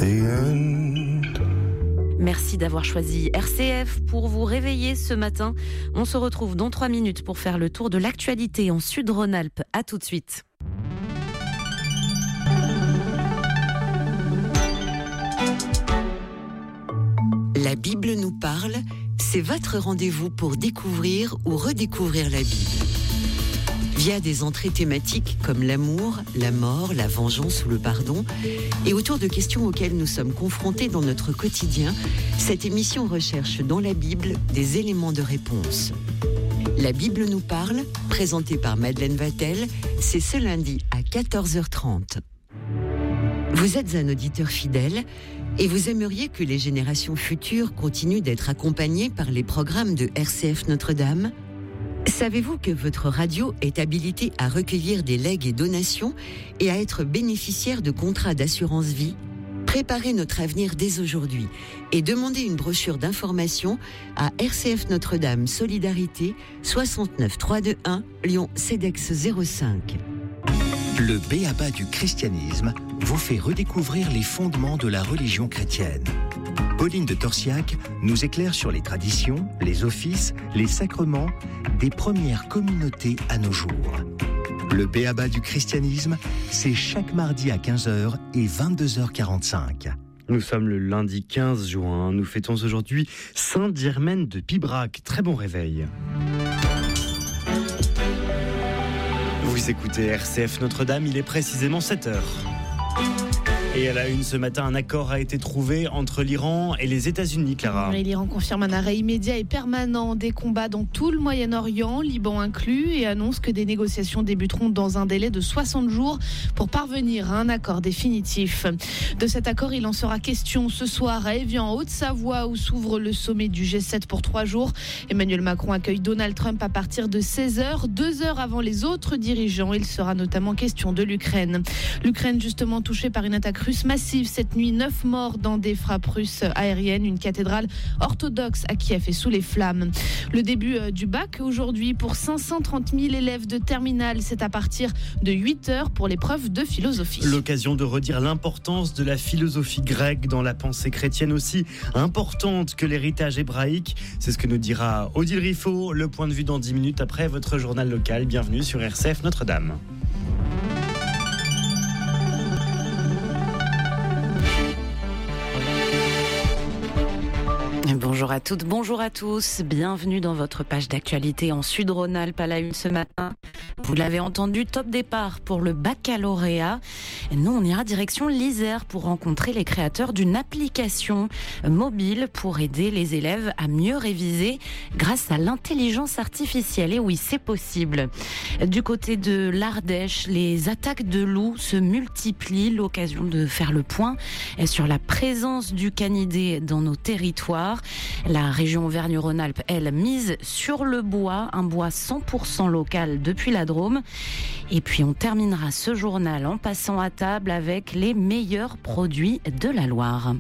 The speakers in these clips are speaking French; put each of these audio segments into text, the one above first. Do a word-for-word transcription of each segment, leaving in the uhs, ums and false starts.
end. Merci d'avoir choisi R C F pour vous réveiller ce matin. On se retrouve dans trois minutes pour faire le tour de l'actualité en Sud-Rhône-Alpes. À tout de suite. La Bible nous parle, c'est votre rendez-vous pour découvrir ou redécouvrir la Bible. Via des entrées thématiques comme l'amour, la mort, la vengeance ou le pardon, et autour de questions auxquelles nous sommes confrontés dans notre quotidien, cette émission recherche dans la Bible des éléments de réponse. La Bible nous parle, présentée par Madeleine Vatel, c'est ce lundi à quatorze heures trente. Vous êtes un auditeur fidèle et vous aimeriez que les générations futures continuent d'être accompagnées par les programmes de R C F Notre-Dame ? Savez-vous que votre radio est habilitée à recueillir des legs et donations et à être bénéficiaire de contrats d'assurance vie ? Préparez notre avenir dès aujourd'hui et demandez une brochure d'information à R C F Notre-Dame Solidarité soixante-neuf trois cent vingt-et-un Lyon Cedex zéro cinq. Le B A B A du christianisme vous fait redécouvrir les fondements de la religion chrétienne. Pauline de Torsiac nous éclaire sur les traditions, les offices, les sacrements des premières communautés à nos jours. Le B A B A du christianisme, c'est chaque mardi à quinze heures et vingt-deux heures quarante-cinq. Nous sommes le lundi quinze juin. Nous fêtons aujourd'hui Sainte Germaine de Pibrac. Très bon réveil. Vous écoutez R C F Notre-Dame, il est précisément sept heures. Et à la une ce matin, un accord a été trouvé entre l'Iran et les États-Unis, Clara. Et l'Iran confirme un arrêt immédiat et permanent des combats dans tout le Moyen-Orient, Liban inclus, et annonce que des négociations débuteront dans un délai de soixante jours pour parvenir à un accord définitif. De cet accord, il en sera question ce soir à Évian, en Haute-Savoie, où s'ouvre le sommet du G sept pour trois jours. Emmanuel Macron accueille Donald Trump à partir de seize heures, deux heures avant les autres dirigeants. Il sera notamment question de l'Ukraine. L'Ukraine, justement touchée par une attaque russe massive cette nuit, neuf morts dans des frappes russes aériennes, une cathédrale orthodoxe à Kiev est sous les flammes. Le début du bac aujourd'hui pour cinq cent trente mille élèves de terminale, c'est à partir de huit heures pour l'épreuve de philosophie. L'occasion de redire l'importance de la philosophie grecque dans la pensée chrétienne aussi importante que l'héritage hébraïque. C'est ce que nous dira Odile Riffaut. Le point de vue dans dix minutes après votre journal local. Bienvenue sur R C F Notre-Dame. Bonjour à toutes, bonjour à tous. Bienvenue dans votre page d'actualité en Sud-Rhône-Alpes à la une ce matin. Vous l'avez entendu, top départ pour le baccalauréat. Et nous, on ira direction l'Isère pour rencontrer les créateurs d'une application mobile pour aider les élèves à mieux réviser grâce à l'intelligence artificielle. Et oui, c'est possible. Du côté de l'Ardèche, les attaques de loups se multiplient. L'occasion de faire le point sur la présence du canidé dans nos territoires. La région Auvergne-Rhône-Alpes, elle, mise sur le bois, un bois cent pour cent local depuis la Drôme. Et puis on terminera ce journal en passant à table avec les meilleurs produits de la Loire.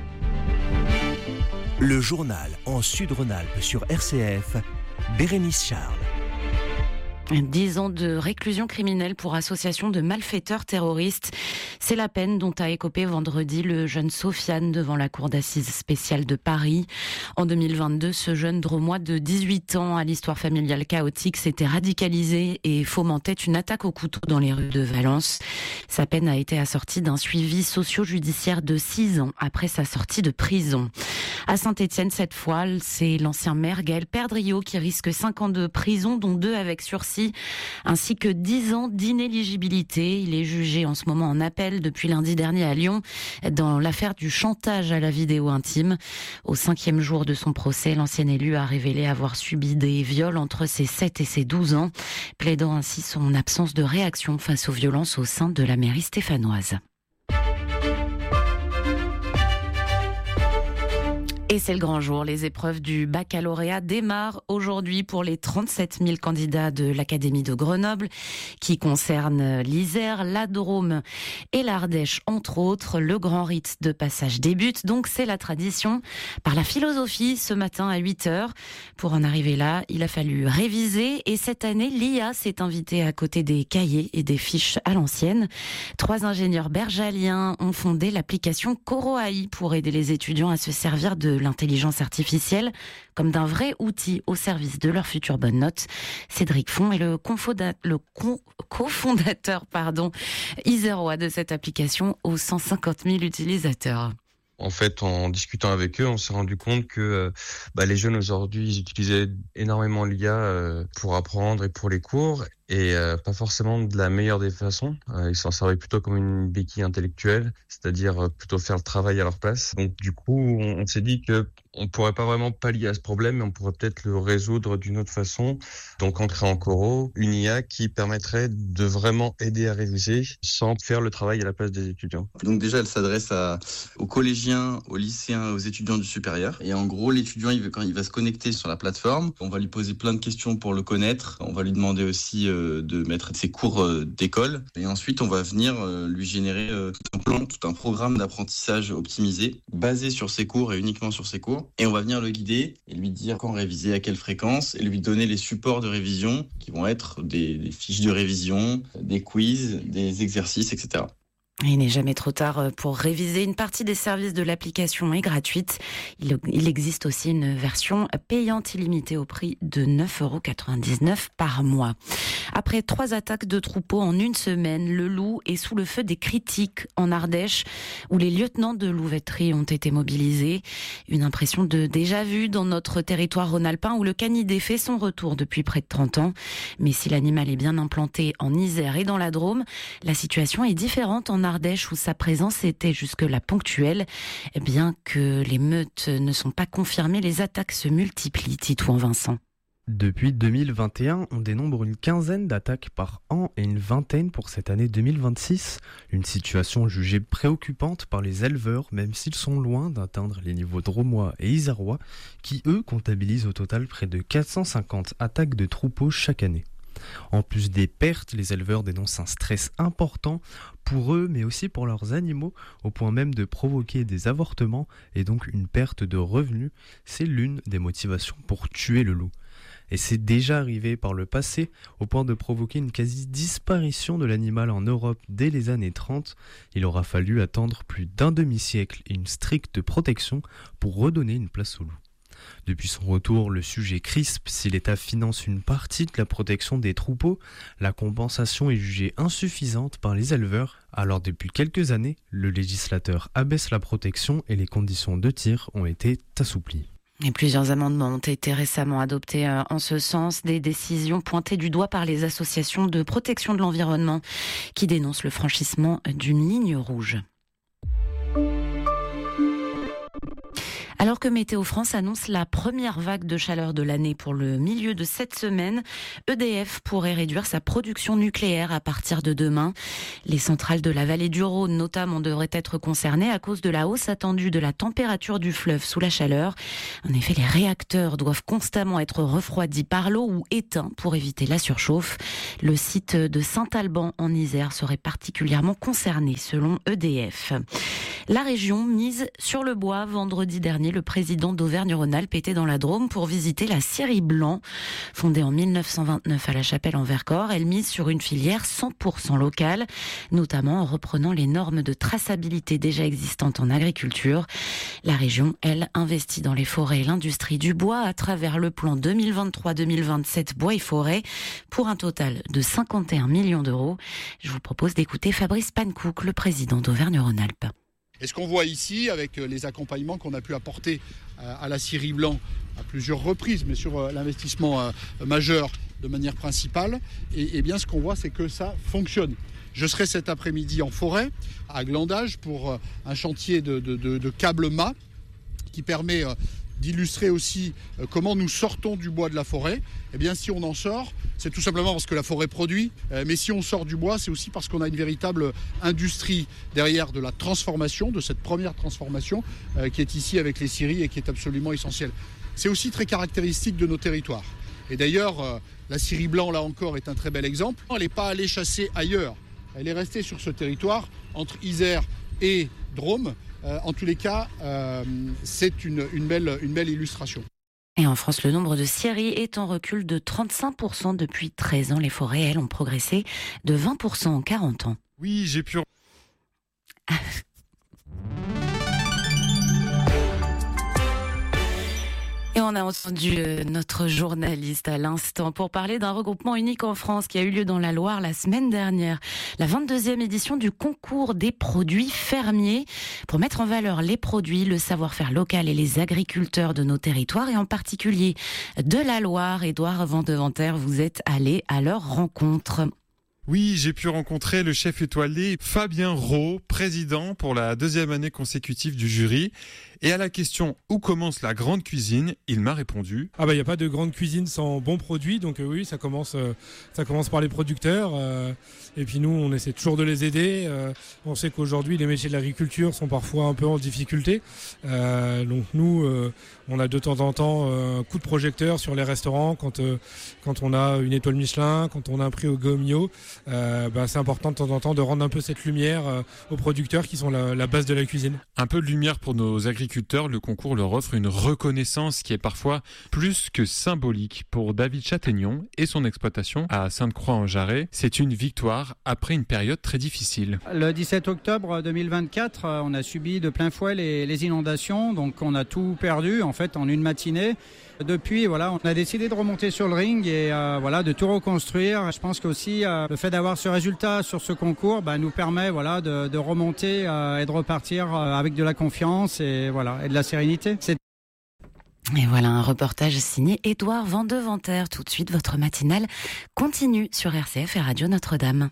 Le journal en Sud-Rhône-Alpes sur R C F, Bérénice Charles. Dix ans de réclusion criminelle pour association de malfaiteurs terroristes. C'est la peine dont a écopé vendredi le jeune Sofiane devant la cour d'assises spéciale de Paris. En deux mille vingt-deux, ce jeune drômois de dix-huit ans à l'histoire familiale chaotique s'était radicalisé et fomentait une attaque au couteau dans les rues de Valence. Sa peine a été assortie d'un suivi socio-judiciaire de six ans après sa sortie de prison. À Saint-Étienne, cette fois, c'est l'ancien maire Gaël Perdriau qui risque cinq ans de prison, dont deux avec sursis, ainsi que dix ans d'inéligibilité. Il est jugé en ce moment en appel depuis lundi dernier à Lyon dans l'affaire du chantage à la vidéo intime. Au cinquième jour de son procès, l'ancien élu a révélé avoir subi des viols entre ses sept et ses douze ans, plaidant ainsi son absence de réaction face aux violences au sein de la mairie stéphanoise. Et c'est le grand jour. Les épreuves du baccalauréat démarrent aujourd'hui pour les trente-sept mille candidats de l'Académie de Grenoble, qui concernent l'Isère, la Drôme et l'Ardèche, entre autres. Le grand rite de passage débute, donc c'est la tradition, par la philosophie ce matin à huit heures. Pour en arriver là, il a fallu réviser et cette année, l'I A s'est invitée à côté des cahiers et des fiches à l'ancienne. Trois ingénieurs bergaliens ont fondé l'application Coro-A I pour aider les étudiants à se servir de l'intelligence artificielle comme d'un vrai outil au service de leur future bonne note. Cédric Font est le, confonda- le co- cofondateur pardon, isérois de cette application aux cent cinquante mille utilisateurs. En fait, en discutant avec eux, on s'est rendu compte que euh, bah, les jeunes aujourd'hui, ils utilisaient énormément l'I A euh, pour apprendre et pour les cours, et euh, pas forcément de la meilleure des façons. Euh, ils s'en servaient plutôt comme une béquille intellectuelle, c'est-à-dire euh, plutôt faire le travail à leur place. Donc du coup, on, on s'est dit que on pourrait pas vraiment pallier à ce problème, mais on pourrait peut-être le résoudre d'une autre façon. Donc en créant Coro, une I A qui permettrait de vraiment aider à réviser sans faire le travail à la place des étudiants. Donc déjà, elle s'adresse à, aux collégiens, aux lycéens, aux étudiants du supérieur. Et en gros, l'étudiant, il veut, quand il va se connecter sur la plateforme, on va lui poser plein de questions pour le connaître. On va lui demander aussi euh, de mettre ses cours euh, d'école. Et ensuite, on va venir euh, lui générer euh, tout un plan, tout un programme d'apprentissage optimisé, basé sur ses cours et uniquement sur ses cours. Et on va venir le guider et lui dire quand réviser, à quelle fréquence, et lui donner les supports de révision qui vont être des, des fiches de révision, des quiz, des exercices, et cetera. Il n'est jamais trop tard pour réviser. Une partie des services de l'application est gratuite. Il, il existe aussi une version payante illimitée au prix de neuf euros quatre-vingt-dix-neuf par mois. Après trois attaques de troupeaux en une semaine, le loup est sous le feu des critiques en Ardèche, où les lieutenants de louveterie ont été mobilisés. Une impression de déjà-vu dans notre territoire rhône-alpin, où le canidé fait son retour depuis près de trente ans. Mais si l'animal est bien implanté en Isère et dans la Drôme, la situation est différente en Ardèche, où sa présence était jusque-là ponctuelle. Bien que les meutes ne sont pas confirmées, les attaques se multiplient, Titouan Vincent. Depuis deux mille vingt et un, on dénombre une quinzaine d'attaques par an et une vingtaine pour cette année deux mille vingt-six. Une situation jugée préoccupante par les éleveurs, même s'ils sont loin d'atteindre les niveaux drômois et isérois, qui eux comptabilisent au total près de quatre cent cinquante attaques de troupeaux chaque année. En plus des pertes, les éleveurs dénoncent un stress important pour eux, mais aussi pour leurs animaux, au point même de provoquer des avortements et donc une perte de revenus. C'est l'une des motivations pour tuer le loup. Et c'est déjà arrivé par le passé, au point de provoquer une quasi-disparition de l'animal en Europe dès les années trente. Il aura fallu attendre plus d'un demi-siècle et une stricte protection pour redonner une place au loup. Depuis son retour, le sujet crispe. Si l'État finance une partie de la protection des troupeaux, la compensation est jugée insuffisante par les éleveurs. Alors depuis quelques années, le législateur abaisse la protection et les conditions de tir ont été assouplies. Et plusieurs amendements ont été récemment adoptés en ce sens, des décisions pointées du doigt par les associations de protection de l'environnement qui dénoncent le franchissement d'une ligne rouge. Alors que Météo France annonce la première vague de chaleur de l'année pour le milieu de cette semaine, E D F pourrait réduire sa production nucléaire à partir de demain. Les centrales de la vallée du Rhône notamment devraient être concernées à cause de la hausse attendue de la température du fleuve sous la chaleur. En effet, les réacteurs doivent constamment être refroidis par l'eau ou éteints pour éviter la surchauffe. Le site de Saint-Alban en Isère serait particulièrement concerné selon E D F. La région mise sur le bois. Vendredi dernier, le président d'Auvergne-Rhône-Alpes était dans la Drôme pour visiter la scierie Blanc. Fondée en mille neuf cent vingt-neuf à La Chapelle en Vercors, elle mise sur une filière cent pour cent locale, notamment en reprenant les normes de traçabilité déjà existantes en agriculture. La région, elle, investit dans les forêts et l'industrie du bois à travers le plan deux mille vingt-trois deux mille vingt-sept Bois et Forêts pour un total de cinquante et un millions d'euros. Je vous propose d'écouter Fabrice Pankouk, le président d'Auvergne-Rhône-Alpes. Et ce qu'on voit ici, avec les accompagnements qu'on a pu apporter à la scierie Blanc à plusieurs reprises, mais sur l'investissement majeur de manière principale, et, et bien ce qu'on voit, c'est que ça fonctionne. Je serai cet après-midi en forêt, à Glandage, pour un chantier de, de, de, de câble mât qui permet d'illustrer aussi euh, comment nous sortons du bois de la forêt. Eh bien, si on en sort, c'est tout simplement parce que la forêt produit, euh, mais si on sort du bois, c'est aussi parce qu'on a une véritable industrie derrière de la transformation, de cette première transformation euh, qui est ici avec les scieries et qui est absolument essentielle. C'est aussi très caractéristique de nos territoires. Et d'ailleurs, euh, la scierie blanc, là encore, est un très bel exemple. Elle n'est pas allée chasser ailleurs. Elle est restée sur ce territoire, entre Isère et Drôme. Euh, en tous les cas, euh, c'est une, une, belle, une belle illustration. Et en France, le nombre de scieries est en recul de trente-cinq pour cent depuis treize ans. Les forêts, elles, ont progressé de vingt pour cent en quarante ans. Oui, j'ai pu... Et on a entendu notre journaliste à l'instant pour parler d'un regroupement unique en France qui a eu lieu dans la Loire la semaine dernière. La vingt-deuxième édition du concours des produits fermiers pour mettre en valeur les produits, le savoir-faire local et les agriculteurs de nos territoires et en particulier de la Loire. Édouard Vandeventer, vous êtes allé à leur rencontre. Oui, j'ai pu rencontrer le chef étoilé Fabien Rau, président pour la deuxième année consécutive du jury. Et à la question « Où commence la grande cuisine ?», il m'a répondu « Ah bah il n'y a pas de grande cuisine sans bons produits, donc euh, oui, ça commence, euh, ça commence par les producteurs. Euh, et puis nous, on essaie toujours de les aider. Euh, on sait qu'aujourd'hui, les métiers de l'agriculture sont parfois un peu en difficulté. Euh, donc nous, euh, on a de temps en temps un euh, coup de projecteur sur les restaurants quand, euh, quand on a une étoile Michelin, quand on a un prix au Gomio. Euh, bah, c'est important de temps en temps de rendre un peu cette lumière euh, aux producteurs qui sont la, la base de la cuisine. Un peu de lumière pour nos agriculteurs. Le concours leur offre une reconnaissance qui est parfois plus que symbolique. Pour David Châtaignon et son exploitation à Sainte-Croix-en-Jarret, c'est une victoire après une période très difficile. Le dix-sept octobre deux mille vingt-quatre, on a subi de plein fouet les, les inondations, donc on a tout perdu en fait en une matinée. Depuis, voilà, on a décidé de remonter sur le ring et euh, voilà, de tout reconstruire. Je pense qu'aussi euh, le fait d'avoir ce résultat sur ce concours bah, nous permet voilà, de, de remonter euh, et de repartir euh, avec de la confiance et, voilà, et de la sérénité. C'est... Et voilà un reportage signé Édouard Vandeventer. Tout de suite, votre matinale continue sur R C F et Radio Notre-Dame.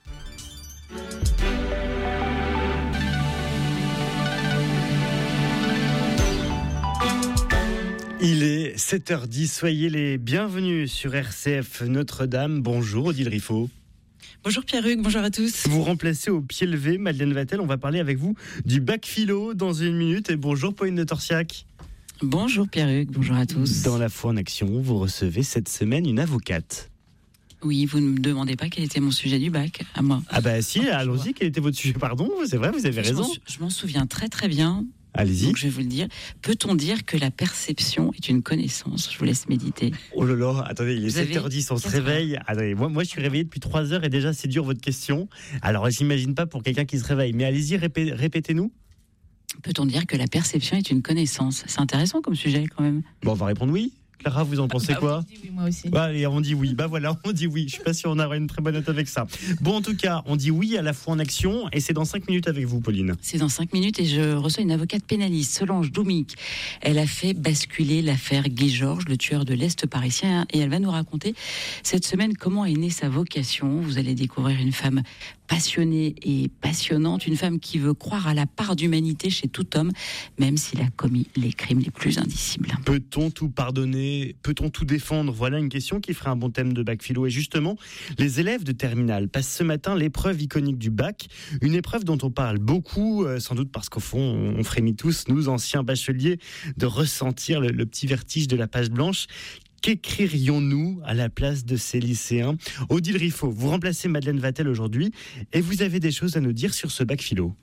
Il est sept heures dix, soyez les bienvenus sur R C F Notre-Dame. Bonjour Odile Riffaut. Bonjour Pierre-Hugues, bonjour à tous. Vous remplacez au pied levé Madeleine Vatel, on va parler avec vous du bac philo dans une minute. Et bonjour Pauline de Torsiac. Bonjour Pierre-Hugues, bonjour à tous. Dans la foi en action, vous recevez cette semaine une avocate. Oui, vous ne me demandez pas quel était mon sujet du bac, à moi. Ah bah si, allons-y, quel était votre sujet, pardon, c'est vrai, vous avez raison. Je m'en, je m'en souviens très très bien. Allez-y. Donc je vais vous le dire. Peut-on dire que la perception est une connaissance ? Je vous laisse méditer. Oh là là, attendez, il est sept heures dix, on se réveille. Attendez, moi, moi je suis réveillé depuis trois heures et déjà c'est dur votre question. Alors j'imagine pas pour quelqu'un qui se réveille, mais allez-y, répé- répétez-nous. Peut-on dire que la perception est une connaissance ? C'est intéressant comme sujet quand même. Bon, on va répondre oui. Clara, vous en pensez bah, quoi ? Oui, oui, moi aussi. Bah, allez, on dit oui. Bah voilà, on dit oui. Je suis pas sûr on aura une très bonne note avec ça. Bon, en tout cas, on dit oui à la foi en action et c'est dans cinq minutes avec vous, Pauline. C'est dans cinq minutes et je reçois une avocate pénaliste, Solange Doumic. Elle a fait basculer l'affaire Guy Georges, le tueur de l'Est parisien, et elle va nous raconter cette semaine comment est née sa vocation. Vous allez découvrir une femme passionnée et passionnante, une femme qui veut croire à la part d'humanité chez tout homme, même s'il a commis les crimes les plus indicibles. Peut-on tout pardonner ? Peut-on tout défendre ? Voilà une question qui ferait un bon thème de bac philo. Et justement, les élèves de terminale passent ce matin l'épreuve iconique du bac, une épreuve dont on parle beaucoup, euh, sans doute parce qu'au fond, on frémit tous, nous anciens bacheliers, de ressentir le, le petit vertige de la page blanche. Qu'écririons-nous à la place de ces lycéens ? Odile Riffaut, vous remplacez Madeleine Vatel aujourd'hui et vous avez des choses à nous dire sur ce bac philo.